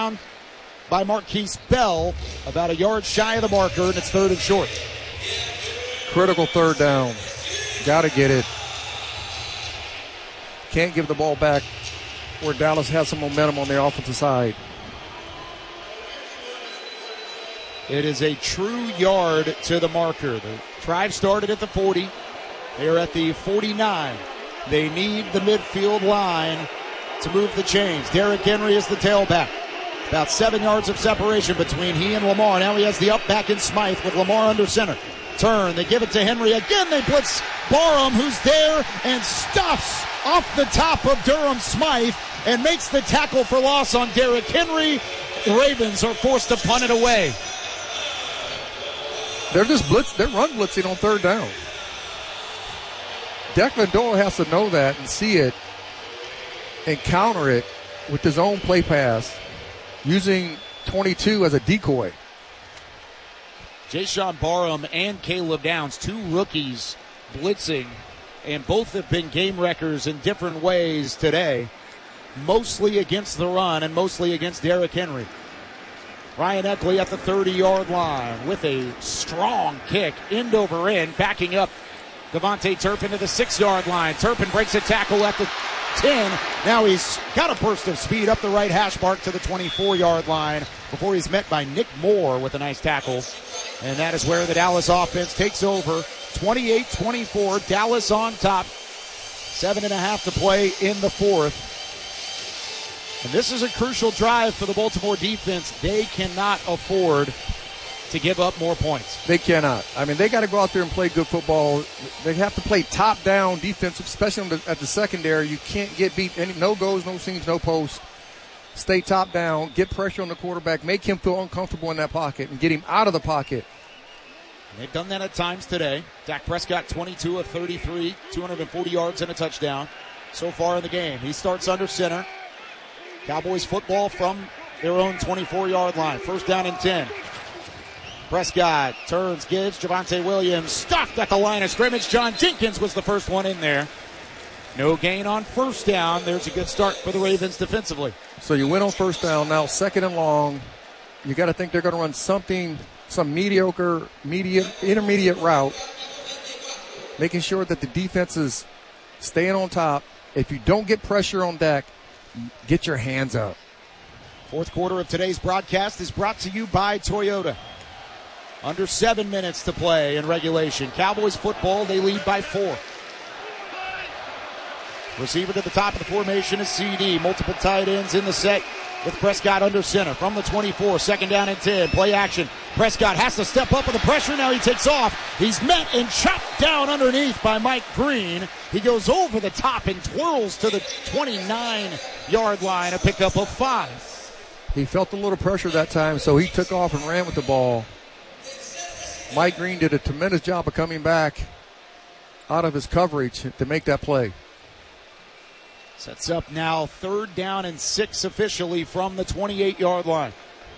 down by Marquise Bell, about a yard shy of the marker, and it's 3rd and short. Critical 3rd down. Got to get it. Can't give the ball back where Dallas has some momentum on their offensive side. It is a true yard to the marker. The drive started at the 40. They are at the 49. They need the midfield line to move the chains. Derrick Henry is the tailback. About 7 yards of separation between he and Lamar. Now he has the up back in Smythe with Lamar under center. Turn, they give it to Henry again. They blitz Barham, who's there and stuffs off the top of Durham Smythe and makes the tackle for loss on Derrick Henry. The Ravens are forced to punt it away. They're run blitzing on 3rd down. Declan Doyle has to know that and see it and counter it with his own play pass, using 22 as a decoy. Jayshawn Barham and Caleb Downs, 2 rookies blitzing, and both have been game wreckers in different ways today, mostly against the run and mostly against Derrick Henry. Ryan Eckley at the 30-yard line with a strong kick, end over end, backing up Devontae Turpin to the 6-yard line. Turpin breaks a tackle at the 10. Now he's got a burst of speed up the right hash mark to the 24-yard line before he's met by Nick Moore with a nice tackle. And that is where the Dallas offense takes over. 28-24, Dallas on top. 7.5 to play in the 4th. And this is a crucial drive for the Baltimore defense. They cannot afford to give up more points. They cannot. I mean, they got to go out there and play good football. They have to play top-down defense, especially at the secondary. You can't get beat. No goes, no seams, no posts. Stay top-down, get pressure on the quarterback, make him feel uncomfortable in that pocket, and get him out of the pocket. They've done that at times today. Dak Prescott, 22 of 33, 240 yards and a touchdown so far in the game. He starts under center. Cowboys football from their own 24-yard line. 1st down and 10. Prescott turns, gives Javonte Williams, stuffed at the line of scrimmage. John Jenkins was the first one in there. No gain on 1st down. There's a good start for the Ravens defensively. So you win on 1st down. Now 2nd and long. You got to think they're going to run something, some intermediate route, making sure that the defense is staying on top. If you don't get pressure on Dak, get your hands up. 4th quarter of today's broadcast is brought to you by Toyota. Under 7 minutes to play in regulation. Cowboys football, they lead by 4. Receiver to the top of the formation is CD. Multiple tight ends in the set with Prescott under center from the 24. 2nd down and 10. Play action. Prescott has to step up with the pressure. Now he takes off. He's met and chopped down underneath by Mike Green. He goes over the top and twirls to the 29-yard line. A pickup of 5. He felt a little pressure that time, so he took off and ran with the ball. Mike Green did a tremendous job of coming back out of his coverage to make that play. Sets up now 3rd down and 6 officially from the 28-yard line.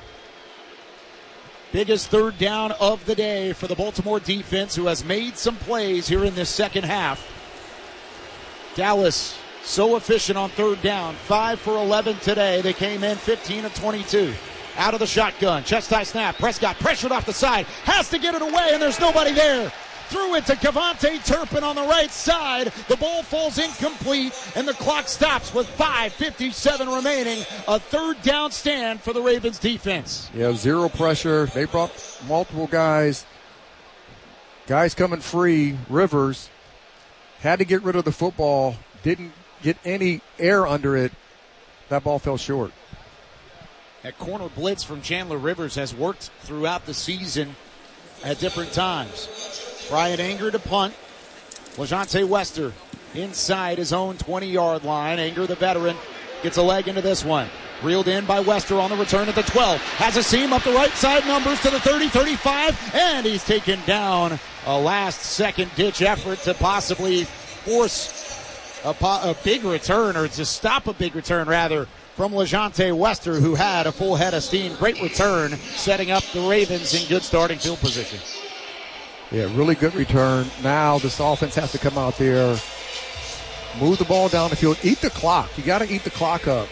Biggest 3rd down of the day for the Baltimore defense, who has made some plays here in this second half. Dallas so efficient on 3rd down. 5 for 11 today. They came in 15 of 22. Out of the shotgun. Chest high snap. Prescott pressured off the side. Has to get it away, and there's nobody there. Threw it to Devontae Turpin on the right side. The ball falls incomplete, and the clock stops with 5:57 remaining. A 3rd down stand for the Ravens defense. Yeah, 0 pressure. They brought multiple guys. Guys coming free. Rivers had to get rid of the football. Didn't get any air under it. That ball fell short. That corner blitz from Chandler Rivers has worked throughout the season at different times. Brian Anger to punt. LaJohntay Wester inside his own 20-yard line. Anger, the veteran, gets a leg into this one. Reeled in by Wester on the return at the 12. Has a seam up the right side, numbers to the 30, 35, and he's taken down. A last-second ditch effort to possibly force a big return, or to stop a big return, rather, from LaJohntay Wester, who had a full head of steam. Great return, setting up the Ravens in good starting field position. Yeah, really good return. Now this offense has to come out there, move the ball down the field, eat the clock. You got to eat the clock up.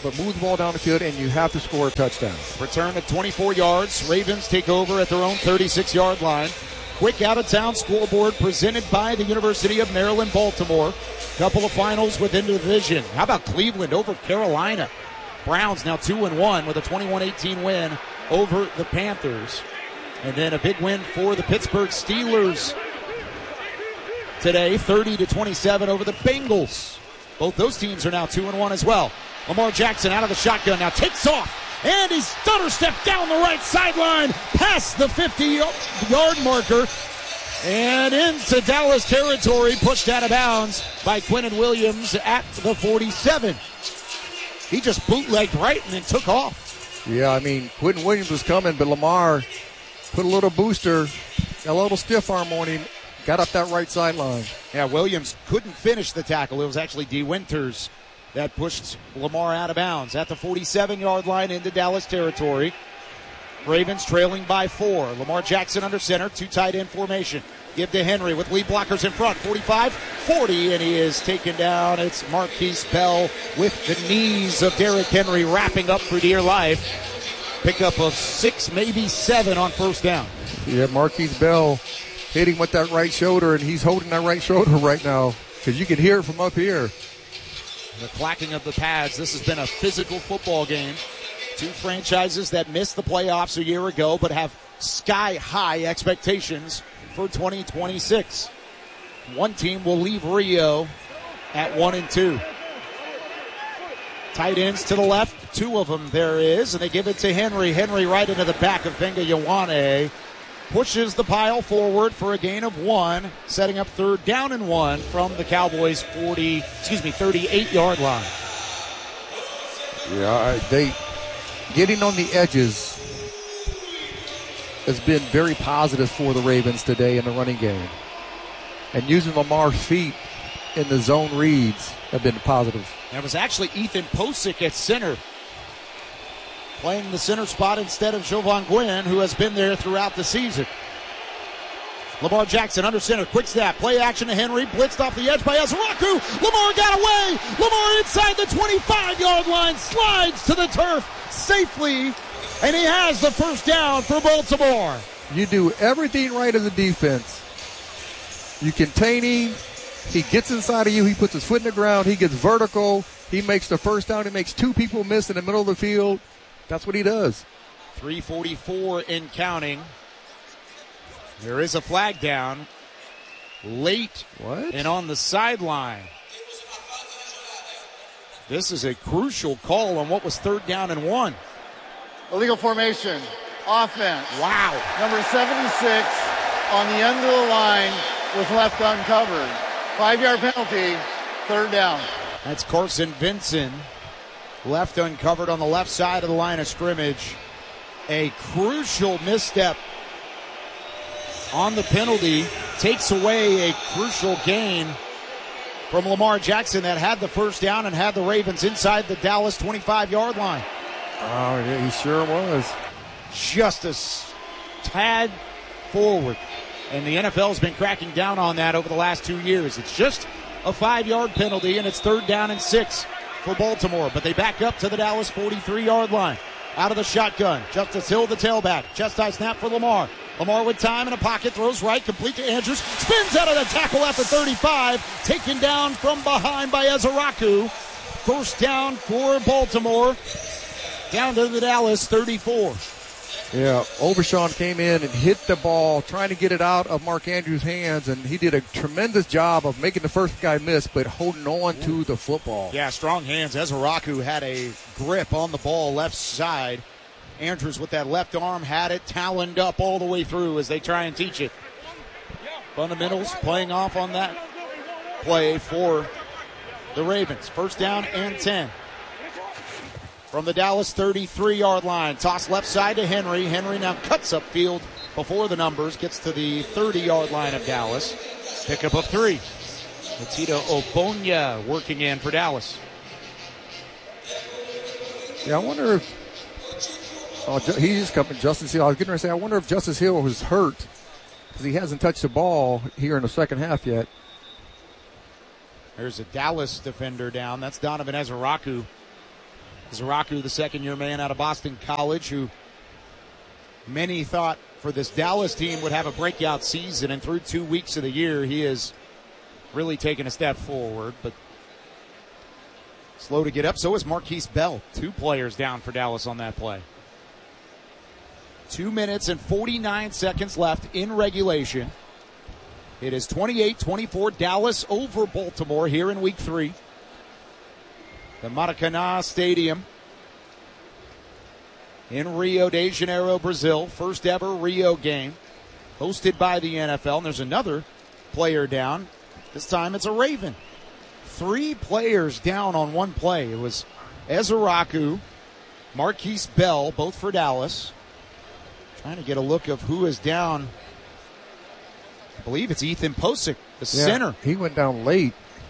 but move the ball down the field, and you have to score a touchdown. Return at 24 yards. Ravens take over at their own 36-yard line. Quick out-of-town scoreboard presented by the University of Maryland, Baltimore. Couple of finals within the division. How about Cleveland over Carolina? Browns now 2-1 with a 21-18 win over the Panthers. And then a big win for the Pittsburgh Steelers today, 30-27 over the Bengals. Both those teams are now 2-1 as well. Lamar Jackson out of the shotgun now takes off. And he stutter steps down the right sideline past the 50-yard marker and into Dallas territory, pushed out of bounds by Quinnen Williams at the 47. He just bootlegged right and then took off. Yeah, I mean, Quinnen Williams was coming, but Lamar put a little booster, got a little stiff arm on him, got up that right sideline. Yeah, Williams couldn't finish the tackle. It was actually D. Winters that pushed Lamar out of bounds at the 47-yard line into Dallas territory. Ravens trailing by 4. Lamar Jackson under center, 2 tight end formation. Give to Henry with lead blockers in front. 45, 40, and he is taken down. It's Marquise Bell with the knees of Derrick Henry wrapping up for dear life. Pickup of 6, maybe 7 on first down. Yeah, Marquise Bell hitting with that right shoulder, and he's holding that right shoulder right now because you can hear it from up here. The clacking of the pads. This has been a physical football game. 2 franchises that missed the playoffs a year ago but have sky-high expectations for 2026. One team will leave Rio at 1-2. Tight ends to the left, 2 of them there is, and they give it to Henry. Henry right into the back of Benga Ioane. Pushes the pile forward for a gain of 1, setting up 3rd down and 1 from the Cowboys' 38-yard line. Yeah, they getting on the edges has been very positive for the Ravens today in the running game. And using Lamar's feet in the zone reads have been positive. That was actually Ethan Posick at center, playing the center spot instead of Jovan Gwynn, who has been there throughout the season. Lamar Jackson under center, quick snap, play action to Henry, blitzed off the edge by Ezraku. Lamar got away. Lamar inside the 25-yard line, slides to the turf safely, and he has the first down for Baltimore. You do everything right as a defense. You contain him. He gets inside of you. He puts his foot in the ground. He gets vertical. He makes the first down. He makes 2 people miss in the middle of the field. That's what he does. 3:44 in counting. There is a flag down late and on the sideline. This is a crucial call on what was 3rd down and 1. Illegal formation, offense. Wow. Number 76 on the end of the line was left uncovered. 5-yard penalty, 3rd down. That's Carson Vinson, left uncovered on the left side of the line of scrimmage. A crucial misstep on the penalty takes away a crucial gain from Lamar Jackson that had the first down and had the Ravens inside the Dallas 25-yard line. Oh, yeah, he sure was. Just a tad forward. And the NFL has been cracking down on that over the last 2 years. It's just a 5-yard penalty, and it's 3rd down and 6 for Baltimore. But they back up to the Dallas 43-yard line. Out of the shotgun, Justice Hill, the tailback. Chest high snap for Lamar. Lamar with time in a pocket, throws right, complete to Andrews. Spins out of the tackle at the 35. Taken down from behind by Ezraku. First down for Baltimore. Down to the Dallas 34. Yeah, Overshawn came in and hit the ball, trying to get it out of Mark Andrews' hands, and he did a tremendous job of making the first guy miss, but holding on to the football. Yeah, strong hands. Ezraku had a grip on the ball left side. Andrews with that left arm had it taloned up all the way through as they try and teach it. Fundamentals playing off on that play for the Ravens. First down and 10. From the Dallas 33-yard line. Toss left side to Henry. Henry now cuts upfield before the numbers. Gets to the 30-yard line of Dallas. Pickup of 3. Matito Obonya working in for Dallas. Yeah, I wonder if he's just coming, Justice Hill. I was getting ready to say, I wonder if Justice Hill was hurt because he hasn't touched the ball here in the second half yet. There's a Dallas defender down. That's Donovan Ezraku. Zaraku, the second-year man out of Boston College, who many thought for this Dallas team would have a breakout season, and through 2 weeks of the year, he has really taken a step forward, but slow to get up. So is Marquise Bell. 2 players down for Dallas on that play. 2 minutes and 49 seconds left in regulation. It is 28-24 Dallas over Baltimore here in Week 3. The Maracanã Stadium in Rio de Janeiro, Brazil. First ever Rio game hosted by the NFL. And there's another player down. This time it's a Raven. 3 players down on one play. It was Ezeraku, Marquise Bell, both for Dallas. Trying to get a look of who is down. I believe it's Ethan Posick, the center. He went down late.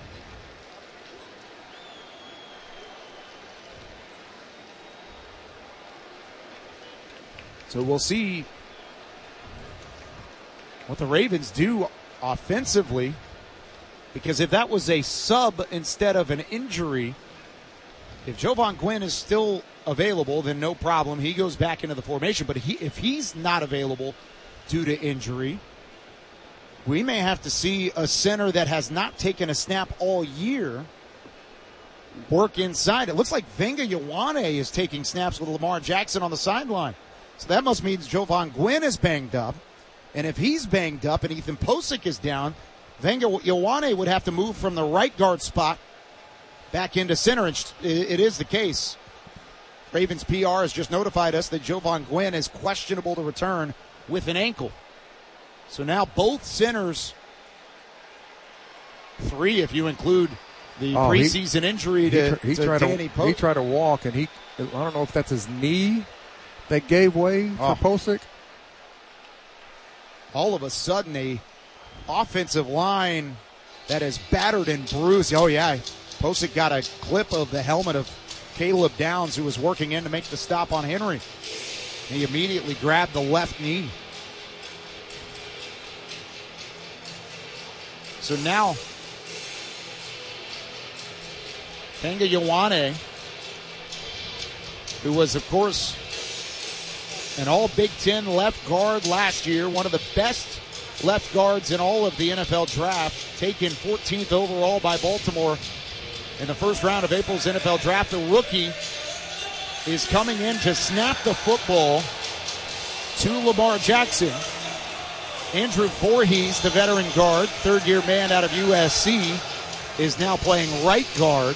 So we'll see what the Ravens do offensively, because if that was a sub instead of an injury, if Jovan Gwynn is still available, then no problem. He goes back into the formation. But if he's not available due to injury, we may have to see a center that has not taken a snap all year work inside. It looks like Venga Ioane is taking snaps with Lamar Jackson on the sideline. So that must mean Jovan Gwynn is banged up. And if he's banged up and Ethan Posick is down, Venga Ioane would have to move from the right guard spot back into center. And it is the case. Ravens PR has just notified us that Jovan Gwynn is questionable to return with an ankle. So now both centers, 3 if you include the preseason injury to Danny Pope. He tried to walk, and I don't know if that's his knee that gave way for Posick. All of a sudden, a offensive line that is battered and bruised. Oh, yeah. Posick got a clip of the helmet of Caleb Downs, who was working in to make the stop on Henry. He immediately grabbed the left knee. So now, Venga Ioane, who was, of course, an all Big Ten left guard last year, one of the best left guards in all of the NFL draft, taken 14th overall by Baltimore in the first round of April's NFL draft. The rookie is coming in to snap the football to Lamar Jackson. Andrew Voorhees, the veteran guard, third-year man out of USC, is now playing right guard.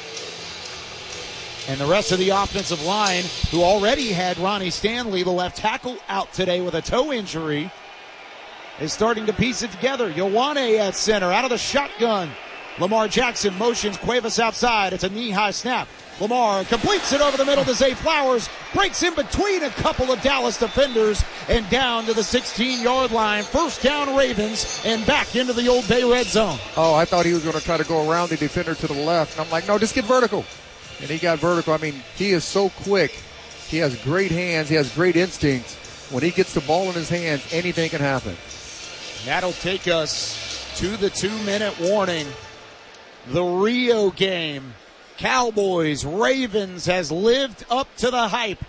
And the rest of the offensive line, who already had Ronnie Stanley, the left tackle, out today with a toe injury, is starting to piece it together. Ioane at center, out of the shotgun. Lamar Jackson motions Cuevas outside. It's a knee-high snap. Lamar completes it over the middle to Zay Flowers, breaks in between a couple of Dallas defenders, and down to the 16-yard line. First down, Ravens, and back into the Old Bay red zone. Oh, I thought he was going to try to go around the defender to the left. And I'm like, no, just get vertical. And he got vertical. I mean, he is so quick. He has great hands. He has great instincts. When he gets the ball in his hands, anything can happen. That'll take us to the 2-minute warning. The Rio game, Cowboys, Ravens, has lived up to the hype.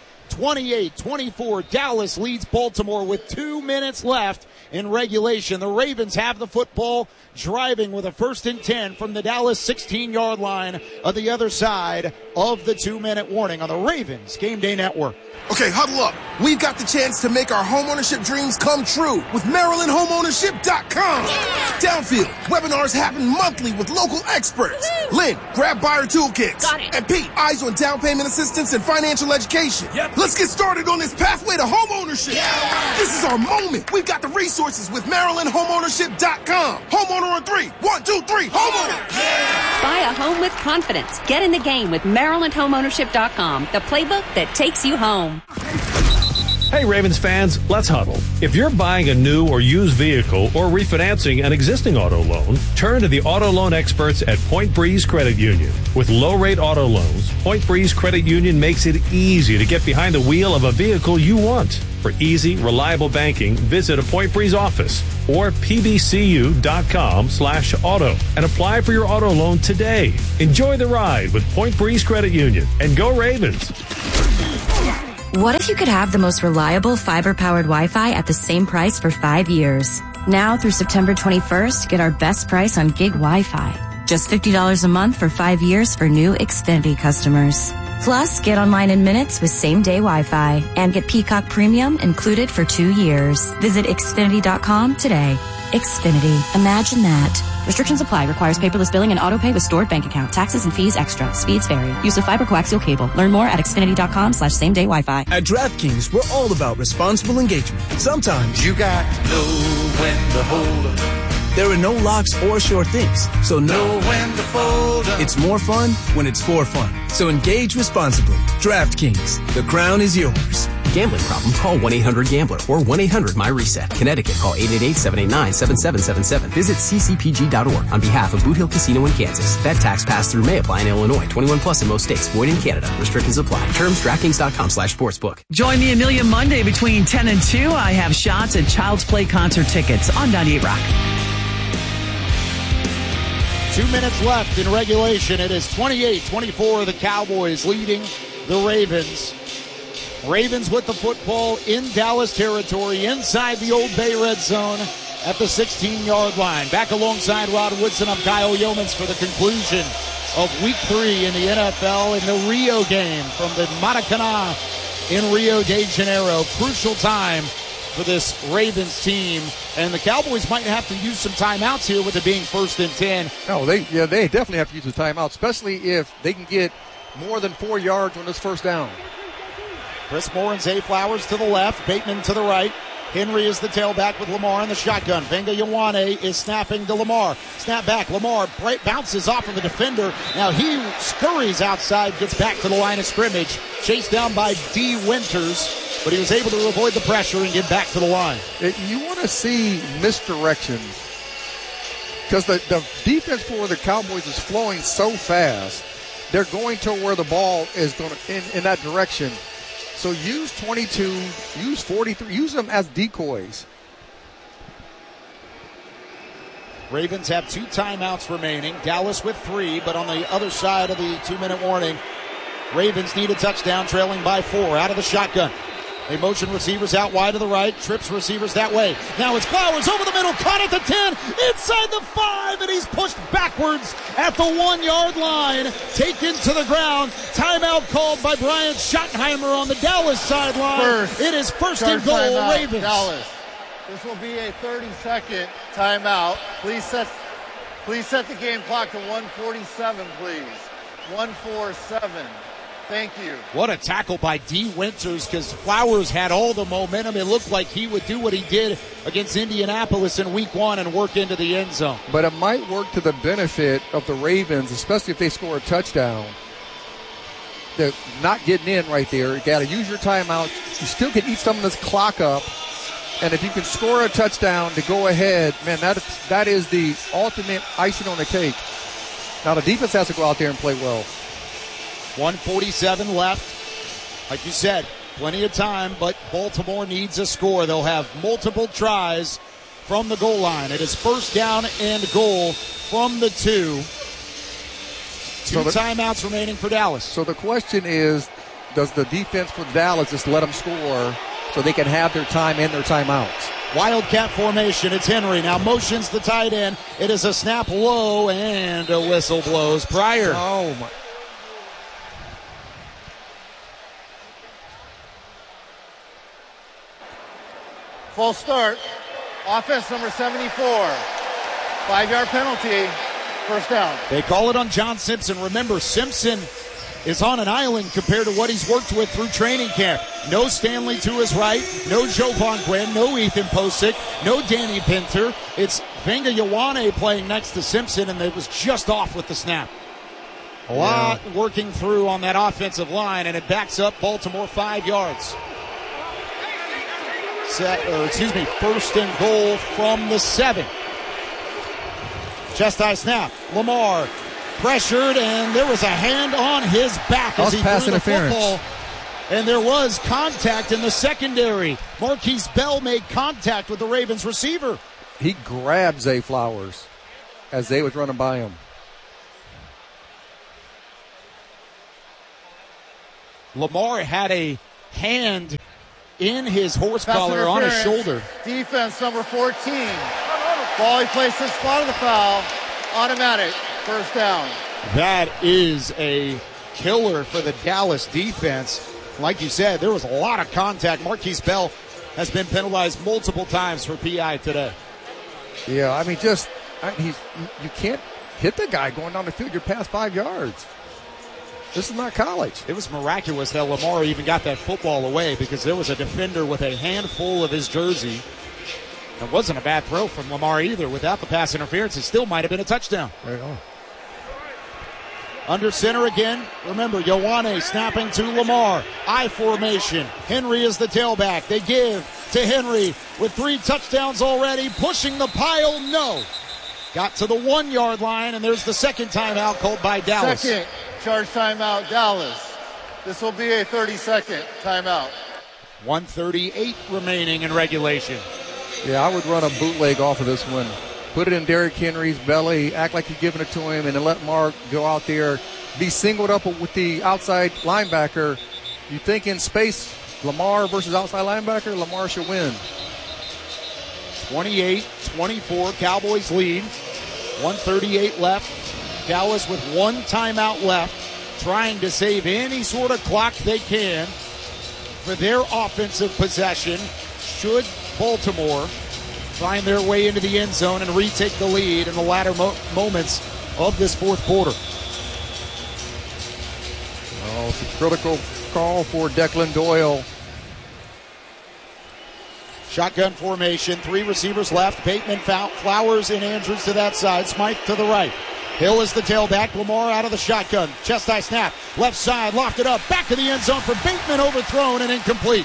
28-24, Dallas leads Baltimore with 2 minutes left in regulation. The Ravens have the football, driving with a 1st and 10 from the Dallas 16-yard line on the other side of the 2-minute warning on the Ravens Game Day Network. Okay, huddle up. We've got the chance to make our homeownership dreams come true with MarylandHomeownership.com. Yeah. Downfield, webinars happen monthly with local experts. Woo-hoo. Lynn, grab buyer toolkits. Got it. And Pete, eyes on down payment assistance and financial education. Yep. Let's get started on this pathway to homeownership. Yeah. This is our moment. We've got the resources with MarylandHomeownership.com. Homeowner on 3. 1, 2, 3. Homeowner. Yeah. Buy a home with confidence. Get in the game with MarylandHomeownership.com, the playbook that takes you home. Hey Ravens fans, let's huddle. If you're buying a new or used vehicle or refinancing an existing auto loan, turn to the auto loan experts at Point Breeze Credit Union. With low-rate auto loans, Point Breeze Credit Union makes it easy to get behind the wheel of a vehicle you want. For easy, reliable banking, visit a Point Breeze office or pbcu.com/auto and apply for your auto loan today. Enjoy the ride with Point Breeze Credit Union, and go Ravens. What if you could have the most reliable fiber-powered Wi-Fi at the same price for 5 years? Now through September 21st, get our best price on gig Wi-Fi. Just $50 a month for 5 years for new Xfinity customers. Plus, get online in minutes with same-day Wi-Fi and get Peacock Premium included for 2 years. Visit Xfinity.com today. Xfinity. Imagine that. Restrictions apply. Requires paperless billing and auto-pay with stored bank account. Taxes and fees extra. Speeds vary. Use of fiber coaxial cable. Learn more at Xfinity.com/same-day Wi-Fi. At DraftKings, we're all about responsible engagement. Sometimes you got to know when to hold up. There are no locks or sure things, so know when to fold up. It's more fun when it's for fun. So engage responsibly. DraftKings. The crown is yours. Gambling problem? Call 1-800-GAMBLER or 1-800-MY-RESET. Connecticut, call 888-789-7777. Visit ccpg.org on behalf of Boot Hill Casino in Kansas. That tax pass-through may apply in Illinois. 21 plus in most states. Void in Canada. Restrictions apply. Terms DraftKings.com/sportsbook. Join me Amelia Monday between 10 and 2. I have shots at Child's Play concert tickets on 98 Rock. 2 minutes left in regulation. It is 28-24. The Cowboys leading the Ravens. Ravens with the football in Dallas territory, inside the Old Bay red zone at the 16-yard line. Back alongside Rod Woodson, I'm Kyle Yeomans for the conclusion of Week 3 in the NFL in the Rio game from the Maracanã in Rio de Janeiro. Crucial time for this Ravens team, and the Cowboys might have to use some timeouts here with it being 1st and 10. No, they definitely have to use the timeout, especially if they can get more than 4 yards on this first down. Chris Moore and Zay Flowers to the left, Bateman to the right. Henry is the tailback with Lamar in the shotgun. Venga Ioane is snapping to Lamar. Snap back. Lamar bounces off of the defender. Now he scurries outside, gets back to the line of scrimmage. Chased down by D. Winters, but he was able to avoid the pressure and get back to the line. You want to see misdirections because the defense for the Cowboys is flowing so fast. They're going to where the ball is going in that direction. So use 22, use 43, use them as decoys. Ravens have 2 timeouts remaining. Dallas with 3, but on the other side of the 2-minute warning, Ravens need a touchdown, trailing by 4 out of the shotgun. They motion receivers out wide to the right, trips receivers that way. Now it's Flowers over the middle, caught at the 10, inside the 5, and he's pushed backwards at the 1-yard line, taken to the ground. Timeout called by Brian Schottenheimer on the Dallas sideline. It is first and goal, timeout, Ravens. Dallas. This will be a 30-second timeout. Please set the game clock to 1:47, please. 1:47. Thank you. What a tackle by D. Winters, because Flowers had all the momentum. It looked like he would do what he did against Indianapolis in Week 1 and work into the end zone. But it might work to the benefit of the Ravens, especially if they score a touchdown. They're not getting in right there. You got to use your timeout. You still can eat some of this clock up. And if you can score a touchdown to go ahead, man, that is the ultimate icing on the cake. Now the defense has to go out there and play well. 1:47 left. Like you said, plenty of time, but Baltimore needs a score. They'll have multiple tries from the goal line. It is first down and goal from the 2. Two timeouts remaining for Dallas. So the question is, does the defense for Dallas just let them score so they can have their time and their timeouts? Wildcat formation. It's Henry. Now motions the tight end. It is a snap low, and a whistle blows. Pryor. Oh, my. Full start. Offense number 74. 5-yard penalty. First down. They call it on John Simpson. Remember, Simpson is on an island compared to what he's worked with through training camp. No Stanley to his right. No Jovan Quinn. No Ethan Posick. No Danny Pinter. It's Venga Ioane playing next to Simpson, and it was just off with the snap. A lot working through on that offensive line, and it backs up Baltimore 5 yards. First and goal from the 7. Chest high snap. Lamar pressured, and there was a hand on his back as he threw the football and there was contact in the secondary. Marquise Bell made contact with the Ravens receiver. He grabbed Zay Flowers as they was running by him. Lamar had a hand in his horse collar on his shoulder. Defense number 14. Ball he placed in spot of the foul. Automatic. First down. That is a killer for the Dallas defense. Like you said, there was a lot of contact. Marquise Bell has been penalized multiple times for PI today. Yeah, I mean, you can't hit the guy going down the field. You're past 5 yards. This is not college. It was miraculous that Lamar even got that football away because there was a defender with a handful of his jersey. It wasn't a bad throw from Lamar either. Without the pass interference, it still might have been a touchdown. There you go. Under center again. Remember, Ioane snapping to Lamar. I formation. Henry is the tailback. They give to Henry with 3 touchdowns already. Pushing the pile, no. Got to the 1 yard line, and there's the second timeout called by Dallas. Second charge timeout, Dallas. This will be a 30-second timeout. 1:38 remaining in regulation. Yeah, I would run a bootleg off of this one. Put it in Derrick Henry's belly, act like you're giving it to him, and then let Mark go out there, be singled up with the outside linebacker. You think in space, Lamar versus outside linebacker, Lamar should win. 28-24, Cowboys lead. 1:38 left. Dallas with 1 timeout left, trying to save any sort of clock they can for their offensive possession. Should Baltimore find their way into the end zone and retake the lead in the latter moments of this fourth quarter. Oh, it's a critical call for Declan Doyle. Shotgun formation, 3 receivers left. Bateman, Flowers, and Andrews to that side. Smythe to the right. Hill is the tailback. Lamar out of the shotgun. Chest high snap. Left side, lofted up. Back to the end zone for Bateman. Overthrown and incomplete.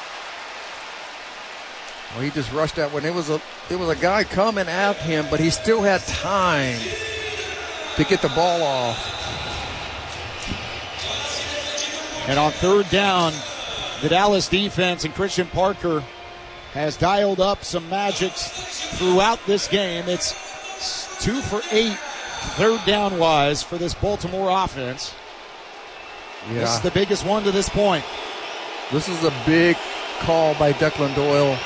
Well, he just rushed that one. It was a guy coming at him, but he still had time to get the ball off. And on third down, the Dallas defense and Christian Parker has dialed up some magics throughout this game. It's 2 for 8 third down wise for this Baltimore offense. Yeah. This is the biggest one to this point. This is a big call by Declan Doyle.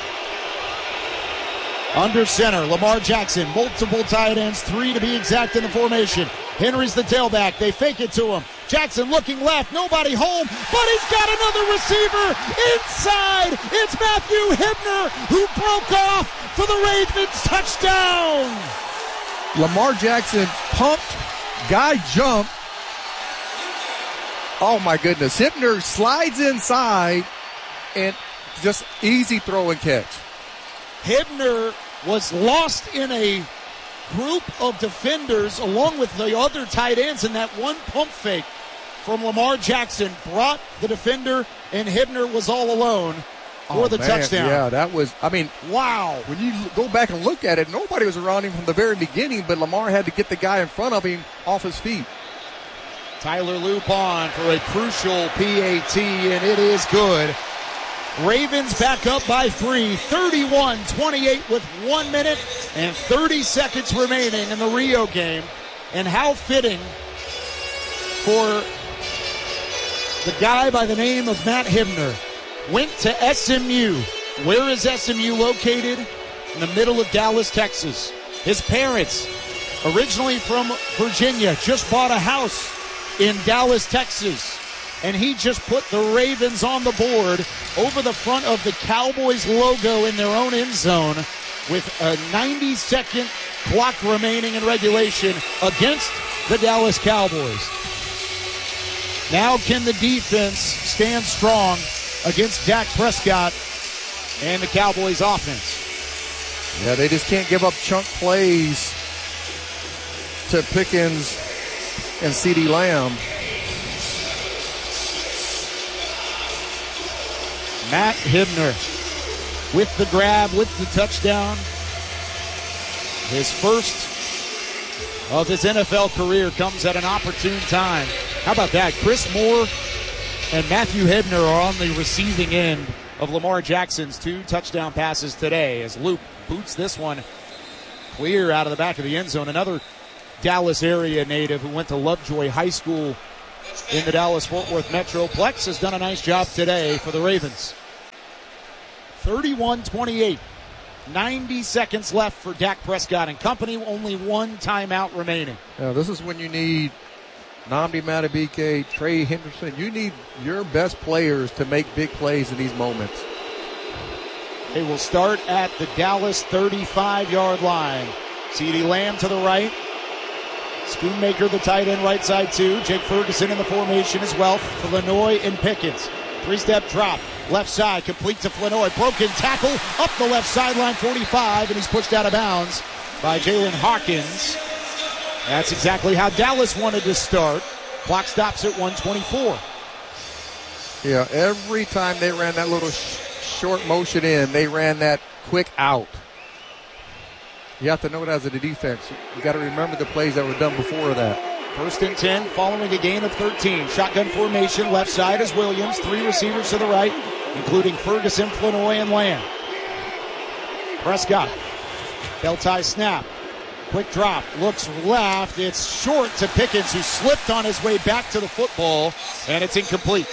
Under center, Lamar Jackson, multiple tight ends, 3 to be exact in the formation. Henry's the tailback. They fake it to him. Jackson looking left, nobody home, but he's got another receiver inside. It's Matthew Hibner who broke off for the Ravens touchdown. Lamar Jackson pumped, guy jumped. Oh my goodness. Hibner slides inside and just easy throw and catch. Hibner was lost in a group of defenders along with the other tight ends, and that one pump fake from Lamar Jackson brought the defender, and Hibner was all alone for the touchdown. Yeah, that was, wow. When you go back and look at it, nobody was around him from the very beginning, but Lamar had to get the guy in front of him off his feet. Tyler Loop on for a crucial PAT, and it is good. Ravens back up by 3, 31-28 with 1 minute and 30 seconds remaining in the Rio game. And how fitting for the guy by the name of Matt Hibner. Went to SMU. Where is SMU located? In the middle of Dallas, Texas. His parents, originally from Virginia, just bought a house in Dallas, Texas. And he just put the Ravens on the board over the front of the Cowboys logo in their own end zone with a 90-second clock remaining in regulation against the Dallas Cowboys. Now can the defense stand strong against Dak Prescott and the Cowboys offense? Yeah, they just can't give up chunk plays to Pickens and CeeDee Lamb. Matt Hibner with the grab, with the touchdown. His first of his NFL career comes at an opportune time. How about that? Chris Moore And Matthew Hebner are on the receiving end of Lamar Jackson's 2 touchdown passes today as Luke boots this one clear out of the back of the end zone. Another Dallas area native who went to Lovejoy High School in the Dallas-Fort Worth Metroplex has done a nice job today for the Ravens. 31-28. 90 seconds left for Dak Prescott and company. Only 1 timeout remaining. Now, this is when you need Nnamdi Madubuike, Trey Henderson. You need your best players to make big plays in these moments. They will start at the Dallas 35-yard line. CeeDee Lamb to the right. Schoonmaker, the tight end, right side 2. Jake Ferguson in the formation as well. Flanoy and Pickens. 3-step drop. Left side, complete to Flanoy. Broken tackle up the left sideline, 45, and he's pushed out of bounds by Jalen Hawkins. That's exactly how Dallas wanted to start. Clock stops at 1:24. Yeah, every time they ran that little short motion in, they ran that quick out. You have to know that as a defense. You got to remember the plays that were done before that. 1st and 10 following a gain of 13. Shotgun formation, left side is Williams. 3 receivers to the right, including Ferguson, Flanoy, and Lamb. Prescott. Belt tie snap. Quick drop. Looks left. It's short to Pickens, who slipped on his way back to the football, and it's incomplete.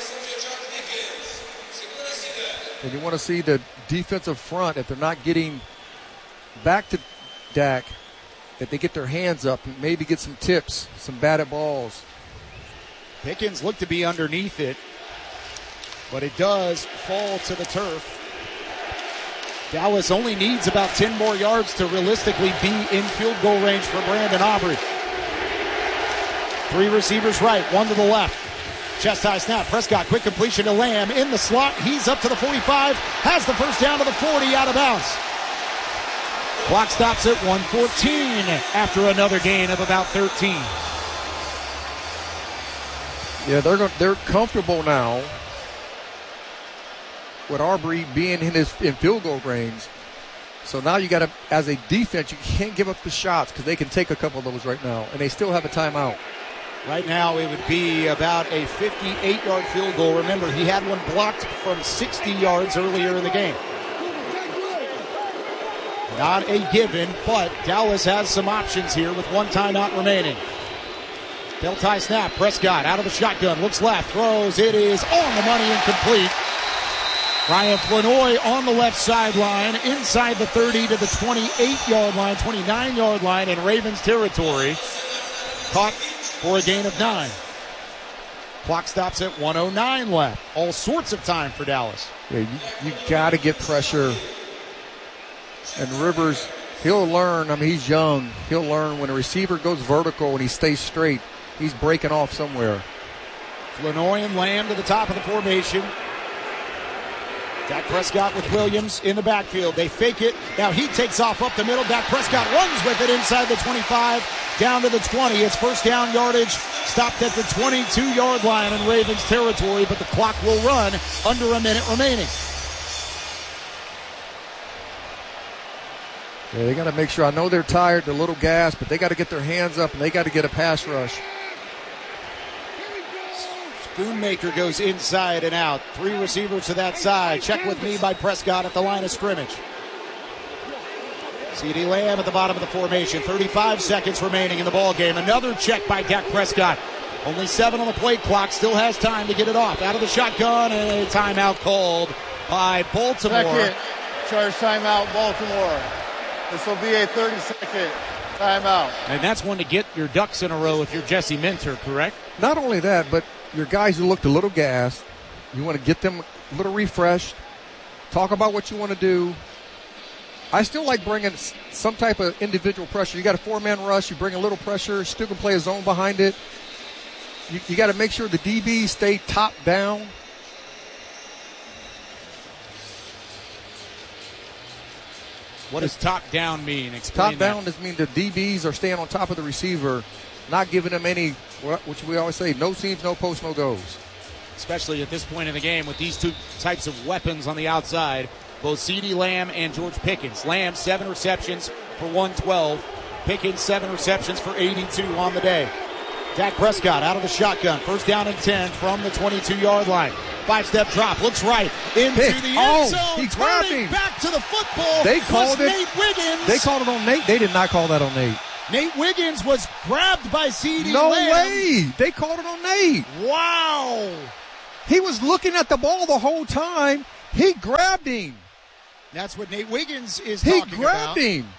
And you want to see the defensive front, if they're not getting back to Dak, that they get their hands up and maybe get some tips, some batted balls. Pickens looked to be underneath it, but it does fall to the turf. Dallas only needs about 10 more yards to realistically be in field goal range for Brandon Aubrey. 3 receivers right, 1 to the left. Chest high snap. Prescott, quick completion to Lamb in the slot. He's up to the 45, has the first down to the 40, out of bounds. Clock stops at 1:14 after another gain of about 13. Yeah, they're comfortable now with Aubrey being in field goal range. So now you got to, as a defense, you can't give up the shots because they can take a couple of those right now, and they still have a timeout. Right now it would be about a 58-yard field goal. Remember, he had one blocked from 60 yards earlier in the game. Not a given, but Dallas has some options here with 1 timeout remaining. Belt tie snap. Prescott out of the shotgun, looks left, throws. It is on the money, incomplete. Ryan Flanoy on the left sideline, inside the 30 to the 28-yard line, 29-yard line in Ravens territory. Caught for a gain of 9. Clock stops at 1:09 left. All sorts of time for Dallas. Yeah, you got to get pressure. And Rivers, he'll learn. I mean, he's young. He'll learn when a receiver goes vertical and he stays straight, he's breaking off somewhere. Flanoy and Lamb to the top of the formation. Dak Prescott with Williams in the backfield. They fake it. Now he takes off up the middle. Dak Prescott runs with it inside the 25, down to the 20. It's first down yardage. Stopped at the 22-yard line in Ravens territory, but the clock will run under a minute remaining. Yeah, they got to make sure. I know they're tired, they're a little gassed, but they got to get their hands up and they got to get a pass rush. Schoonmaker goes inside and out. 3 receivers to that side. Check with me by Prescott at the line of scrimmage. CeeDee Lamb at the bottom of the formation. 35 seconds remaining in the ball game. Another check by Dak Prescott. Only 7 on the play clock. Still has time to get it off. Out of the shotgun, and a timeout called by Baltimore. Second charge timeout, Baltimore. This will be a 30-second timeout. And that's one to get your ducks in a row if you're Jesse Minter, correct? Not only that, but your guys who looked a little gassed, you want to get them a little refreshed, talk about what you want to do. I still like bringing some type of individual pressure. You got a 4-man rush, you bring a little pressure, still can play a zone behind it. You got to make sure the DBs stay top down. What does top down mean? Explain top down does mean the DBs are staying on top of the receiver, not giving them any, which we always say, no seams, no post, no goes. Especially at this point in the game with these 2 types of weapons on the outside, both CeeDee Lamb and George Pickens. Lamb, 7 receptions for 112. Pickens, 7 receptions for 82 on the day. Dak Prescott out of the shotgun. First down and 10 from the 22-yard line. 5-step drop. Looks right into the end zone. He grabbed him. Back to the football. They called it. Nate Wiggins. They called it on Nate. They did not call that on Nate. Nate Wiggins was grabbed by CeeDee No Lamb. way. They called it on Nate. Wow. He was looking at the ball the whole time. He grabbed him. That's what Nate Wiggins is talking about. He grabbed him.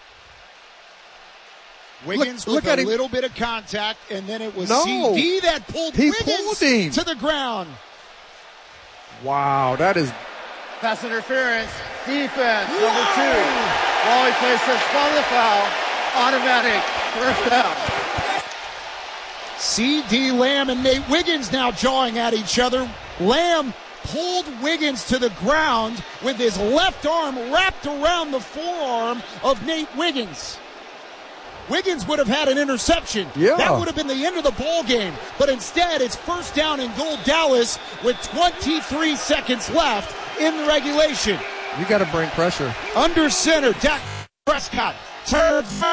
Wiggins look with at a him. little bit of contact, and then it was No. CD that pulled He Wiggins pulled him. to the ground. Wow, that is. Pass interference. Defense, number 2. Wally plays says follow the foul. Automatic. First down. CeeDee Lamb and Nate Wiggins now jawing at each other. Lamb pulled Wiggins to the ground with his left arm wrapped around the forearm of Nate Wiggins. Wiggins would have had an interception. Yeah. That would have been the end of the ball game. But instead, it's first down and goal Dallas with 23 seconds left in the regulation. You got to bring pressure. Under center, Dak Prescott turns.